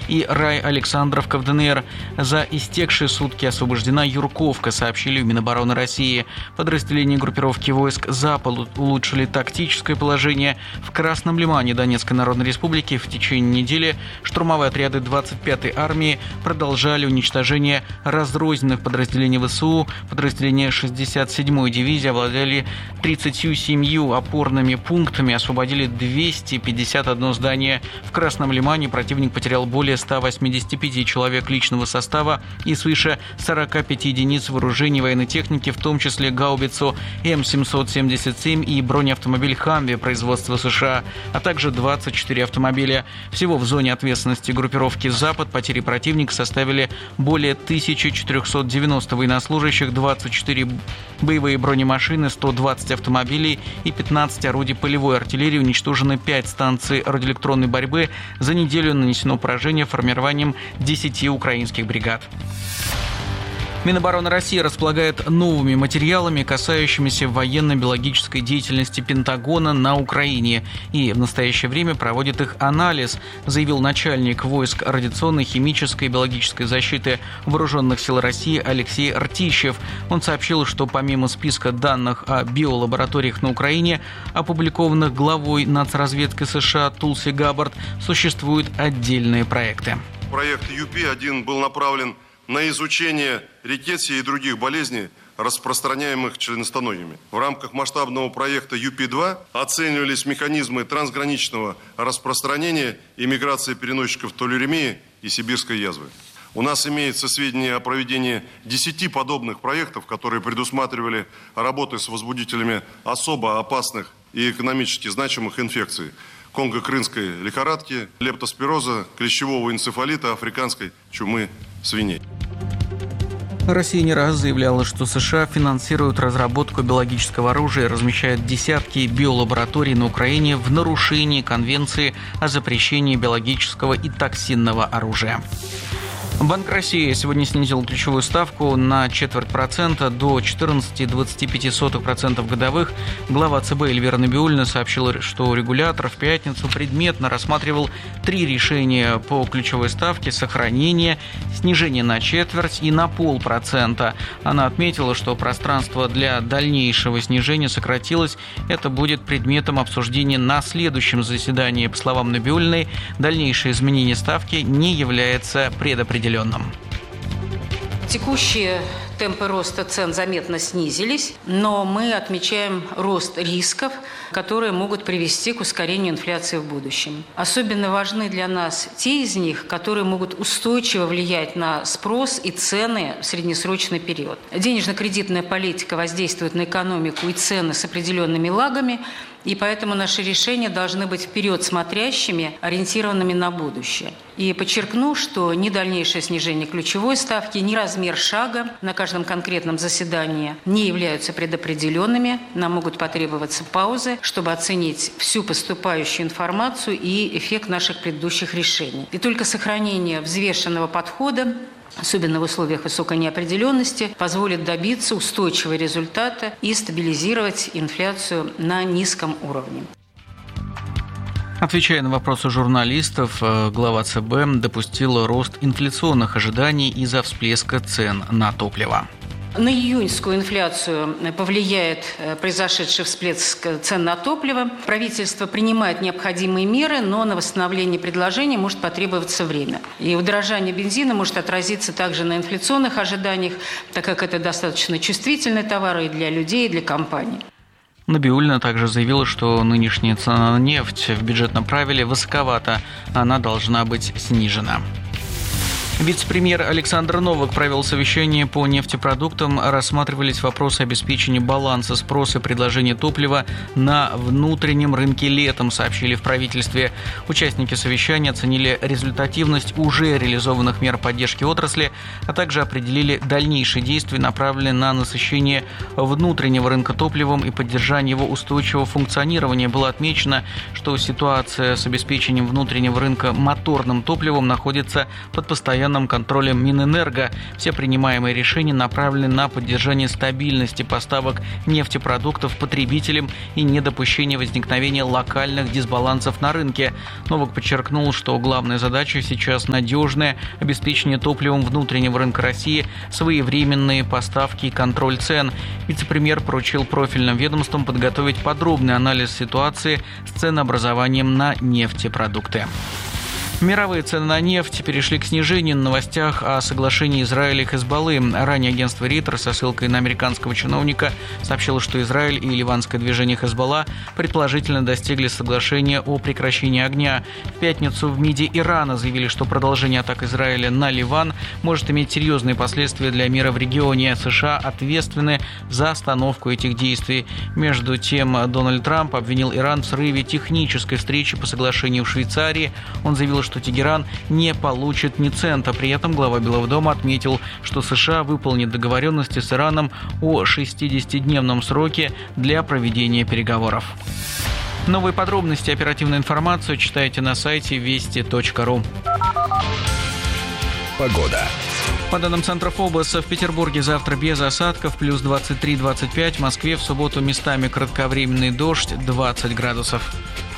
и Рай-Александровка в ДНР. За истекшие сутки освобождена Юрковка, сообщили в Минобороны России. Подразделения группировки войск «Запад» улучшили тактическое положение в Красном Лимане Донецкой Народной Республики. В течение недели штурмовые отряды 25-й армии продолжали уничтожение разрозненных подразделений ВСУ. Подразделения 67-й дивизии овладели 37 опорными пунктами, освободили 251 здание. В Красном Лимане противник потерял более 185 человек личного состава и свыше 45 единиц вооружений военной техники, в том числе гаубицу М777 и бронеавтомобиль «Хамви» производства США, а также 24 автомобиля. Всего в зоне ответственности группировки «Запад» потери противника составили более 1490 военнослужащих, 24 боевые бронемашины, 120 автомобилей и 15 орудий полевой артиллерии. Уничтожены 5 станций радиоэлектронной борьбы. За неделю нанесено поражение формированием 10 украинских бригад. Минобороны России располагает новыми материалами, касающимися военно-биологической деятельности Пентагона на Украине, и в настоящее время проводит их анализ, заявил начальник войск радиационной, химической и биологической защиты Вооруженных сил России Алексей Ртищев. Он сообщил, что помимо списка данных о биолабораториях на Украине, опубликованных главой нацразведки США Тулси Габбард, существуют отдельные проекты. Проект UP-1 был направлен на изучение рикетсии и других болезней, распространяемых членистоногими. В рамках масштабного проекта UP-2 оценивались механизмы трансграничного распространения и миграции переносчиков толеремии и сибирской язвы. У нас имеется сведения о проведении 10 подобных проектов, которые предусматривали работы с возбудителями особо опасных и экономически значимых инфекций: конго-крынской лихорадки, лептоспироза, клещевого энцефалита, африканской чумы свиней. Россия не раз заявляла, что США финансируют разработку биологического оружия и размещают десятки биолабораторий на Украине в нарушении Конвенции о запрещении биологического и токсинного оружия. Банк России сегодня снизил ключевую ставку на 0,25% до 14,25% годовых. Глава ЦБ Эльвира Набиуллина сообщила, что регулятор в пятницу предметно рассматривал 3 решения по ключевой ставке: сохранение, снижение на 0,25% и на 0,5%. Она отметила, что пространство для дальнейшего снижения сократилось. Это будет предметом обсуждения на следующем заседании. По словам Набиуллиной, дальнейшее изменение ставки не является предопределенным. Текущие темпы роста цен заметно снизились, но мы отмечаем рост рисков, которые могут привести к ускорению инфляции в будущем. Особенно важны для нас те из них, которые могут устойчиво влиять на спрос и цены в среднесрочный период. Денежно-кредитная политика воздействует на экономику и цены с определенными лагами, и поэтому наши решения должны быть вперед смотрящими, ориентированными на будущее. И подчеркну, что ни дальнейшее снижение ключевой ставки, ни размер шага на каждом конкретном заседании не являются предопределенными. Нам могут потребоваться паузы, чтобы оценить всю поступающую информацию и эффект наших предыдущих решений. И только сохранение взвешенного подхода, особенно в условиях высокой неопределенности, позволит добиться устойчивого результата и стабилизировать инфляцию на низком уровне. Отвечая на вопросы журналистов, глава ЦБ допустила рост инфляционных ожиданий из-за всплеска цен на топливо. На июньскую инфляцию повлияет произошедший всплеск цен на топливо. Правительство принимает необходимые меры, но на восстановление предложений может потребоваться время. И удорожание бензина может отразиться также на инфляционных ожиданиях, так как это достаточно чувствительный товар и для людей, и для компаний. Набиуллина также заявила, что нынешняя цена на нефть в бюджетном правиле высоковата, она должна быть снижена. Вице-премьер Александр Новак провел совещание по нефтепродуктам. Рассматривались вопросы обеспечения баланса спроса и предложения топлива на внутреннем рынке летом, сообщили в правительстве. Участники совещания оценили результативность уже реализованных мер поддержки отрасли, а также определили дальнейшие действия, направленные на насыщение внутреннего рынка топливом и поддержание его устойчивого функционирования. Было отмечено, что ситуация с обеспечением внутреннего рынка моторным топливом находится под постоянным постоянным контролем Минэнерго. Все принимаемые решения направлены на поддержание стабильности поставок нефтепродуктов потребителям и недопущение возникновения локальных дисбалансов на рынке. Новак подчеркнул, что главная задача сейчас надежное обеспечение топливом внутреннего рынка России, своевременные поставки и контроль цен. Вице-премьер поручил профильным ведомствам подготовить подробный анализ ситуации с ценообразованием на нефтепродукты. Мировые цены на нефть перешли к снижению на новостях о соглашении Израиля и Хезболлы. Ранее агентство Рейтер со ссылкой на американского чиновника сообщило, что Израиль и ливанское движение Хезболла предположительно достигли соглашения о прекращении огня. В пятницу в МИДе Ирана заявили, что продолжение атак Израиля на Ливан может иметь серьезные последствия для мира в регионе. США ответственны за остановку этих действий. Между тем, Дональд Трамп обвинил Иран в срыве технической встречи по соглашению в Швейцарии. Он заявил, что Тегеран не получит ни цента. При этом глава Белого дома отметил, что США выполнит договоренности с Ираном о 60-дневном сроке для проведения переговоров. Новые подробности и оперативную информацию читайте на сайте вести.ру. Погода. По данным Центра ФОБОС, в Петербурге завтра без осадков, плюс 23-25, в Москве в субботу местами кратковременный дождь, 20 градусов.